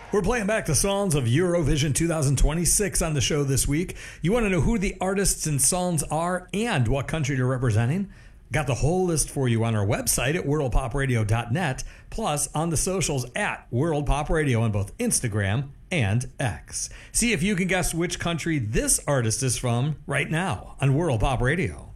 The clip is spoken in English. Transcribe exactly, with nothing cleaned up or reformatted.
We're playing back the songs of Eurovision twenty twenty-six on the show this week. You want to know who the artists and songs are and what country they're representing? Got the whole list for you on our website at world pop radio dot net, plus on the socials at World Pop Radio on both Instagram and X. See if you can guess which country this artist is from right now on World Pop Radio.